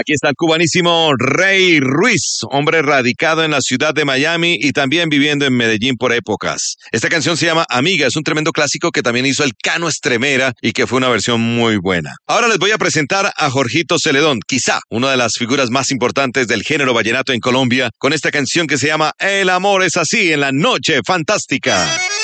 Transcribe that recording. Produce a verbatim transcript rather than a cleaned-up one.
Aquí está el cubanísimo Rey Ruiz, hombre radicado en la ciudad de Miami y también viviendo en Medellín por épocas. Esta canción se llama Amiga, es un tremendo clásico que también hizo el Cano Estremera y que fue una versión muy buena. Ahora les voy a presentar a Jorgito Celedón, quizá una de las figuras más importantes del género vallenato en Colombia, con esta canción que se llama El amor es así en la noche fantástica.